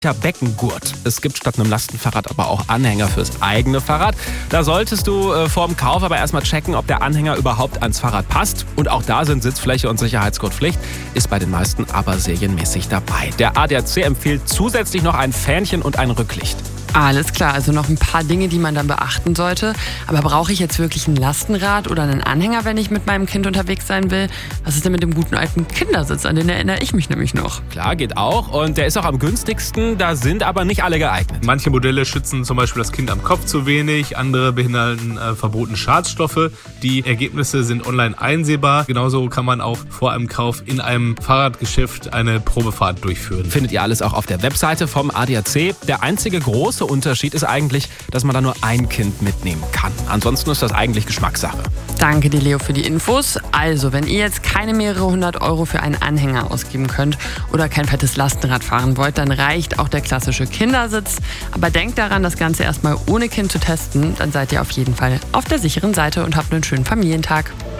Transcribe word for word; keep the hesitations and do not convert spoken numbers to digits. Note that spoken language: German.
Beckengurt. Es gibt statt einem Lastenfahrrad aber auch Anhänger fürs eigene Fahrrad. Da solltest du äh, vor dem Kauf aber erstmal checken, ob der Anhänger überhaupt ans Fahrrad passt. Und auch da sind Sitzfläche und Sicherheitsgurt Pflicht, ist bei den meisten aber serienmäßig dabei. Der A D A C empfiehlt zusätzlich noch ein Fähnchen und ein Rücklicht. Alles klar, also noch ein paar Dinge, die man dann beachten sollte. Aber brauche ich jetzt wirklich ein Lastenrad oder einen Anhänger, wenn ich mit meinem Kind unterwegs sein will? Was ist denn mit dem guten alten Kindersitz? An den erinnere ich mich nämlich noch. Klar, geht auch. Und der ist auch am günstigsten. Da sind aber nicht alle geeignet. Manche Modelle schützen zum Beispiel das Kind am Kopf zu wenig. Andere behindern äh, verbotene Schadstoffe. Die Ergebnisse sind online einsehbar. Genauso kann man auch vor einem Kauf in einem Fahrradgeschäft eine Probefahrt durchführen. Findet ihr alles auch auf der Webseite vom A D A C. Der einzige große Unterschied ist eigentlich, dass man da nur ein Kind mitnehmen kann. Ansonsten ist das eigentlich Geschmackssache. Danke dir, Leo, für die Infos. Also, wenn ihr jetzt keine mehrere hundert Euro für einen Anhänger ausgeben könnt oder kein fettes Lastenrad fahren wollt, dann reicht auch der klassische Kindersitz. Aber denkt daran, das Ganze erstmal ohne Kind zu testen. Dann seid ihr auf jeden Fall auf der sicheren Seite und habt einen schönen Familientag.